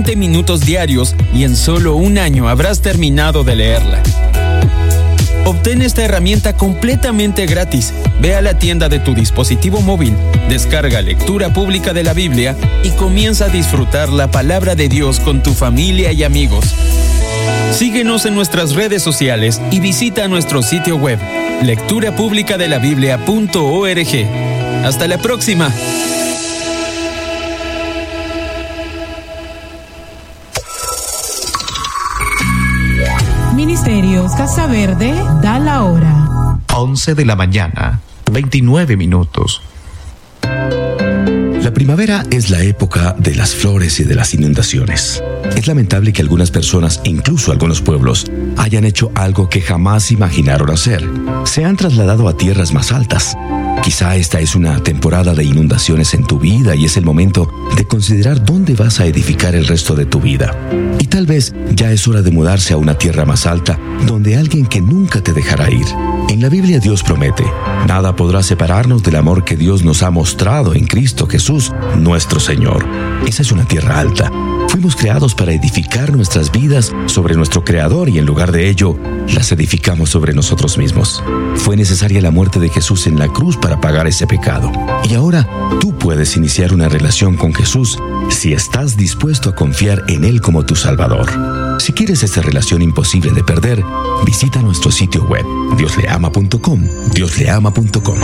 20 minutos diarios y en solo un año habrás terminado de leerla. Obtén esta herramienta completamente gratis. Ve a la tienda de tu dispositivo móvil, descarga Lectura Pública de la Biblia y comienza a disfrutar la palabra de Dios con tu familia y amigos. Síguenos en nuestras redes sociales y visita nuestro sitio web, lecturapublicadelabiblia.org. ¡Hasta la próxima! Ministerios Casa Verde da la hora. 11 de la mañana, 29 minutos. La primavera es la época de las flores y de las inundaciones. Es lamentable que algunas personas, incluso algunos pueblos, hayan hecho algo que jamás imaginaron hacer. Se han trasladado a tierras más altas. Quizá esta es una temporada de inundaciones en tu vida y es el momento de considerar dónde vas a edificar el resto de tu vida. Y tal vez ya es hora de mudarse a una tierra más alta, donde alguien que nunca te dejará ir. En la Biblia Dios promete: nada podrá separarnos del amor que Dios nos ha mostrado en Cristo Jesús, nuestro Señor. Esa es una tierra alta. Fuimos creados para edificar nuestras vidas sobre nuestro Creador y en lugar de ello, las edificamos sobre nosotros mismos. Fue necesaria la muerte de Jesús en la cruz para pagar ese pecado. Y ahora tú puedes iniciar una relación con Jesús si estás dispuesto a confiar en Él como tu Salvador. Si quieres esta relación imposible de perder, visita nuestro sitio web, diosleama.com, diosleama.com.